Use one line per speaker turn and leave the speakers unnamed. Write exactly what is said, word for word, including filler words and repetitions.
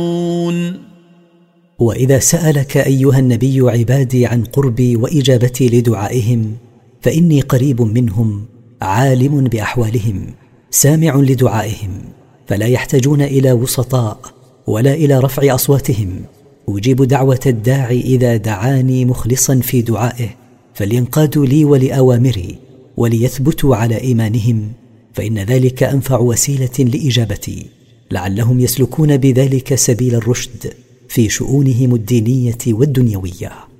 وإذا سألك أيها النبي عبادي عن قربي وإجابتي لدعائهم فإني قريب منهم عالم بأحوالهم سامع لدعائهم، فلا يحتاجون إلى وسطاء ولا إلى رفع أصواتهم. أجيب دعوة الداعي إذا دعاني مخلصا في دعائه، فلينقادوا لي ولأوامري وليثبتوا على إيمانهم، فإن ذلك أنفع وسيلة لإجابتي، لعلهم يسلكون بذلك سبيل الرشد في شؤونهم الدينية والدنيوية.